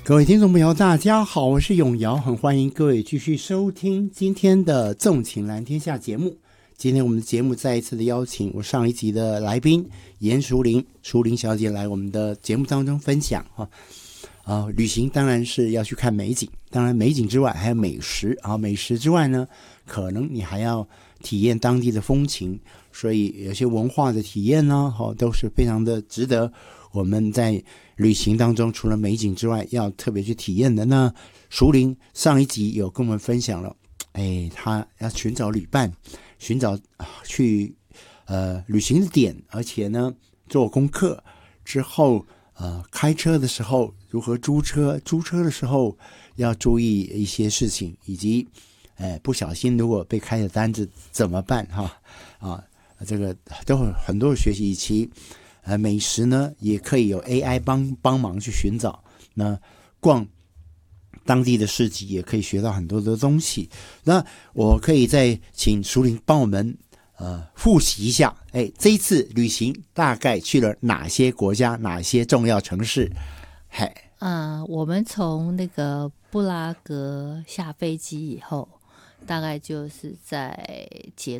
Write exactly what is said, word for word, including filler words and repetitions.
各位听众朋友大家好，我是永尧，很欢迎各位继续收听今天的纵情蓝天下节目。今天我们的节目再一次的邀请我上一集的来宾严淑玲淑玲小姐来我们的节目当中分享哈。啊，旅行当然是要去看美景，当然美景之外还有美食啊，美食之外呢，可能你还要体验当地的风情，所以有些文化的体验呢，哈，都是非常的值得我们在旅行当中除了美景之外要特别去体验的呢。淑玲上一集有跟我们分享了，哎，他要寻找旅伴，寻找、啊、去呃旅行的点，而且呢做功课之后。呃，开车的时候如何租车，租车的时候要注意一些事情，以及，哎，不小心如果被开的单子怎么办哈？啊，这个都很多学习，以及呃美食呢也可以有 A I 帮帮忙去寻找。那逛当地的市集也可以学到很多的东西。那我可以再请淑玲帮我们。呃，复习一下，哎，这一次旅行大概去了哪些国家，哪些重要城市？嘿， 嗯、呃，我们从那个布拉格下飞机以后，大概就是在捷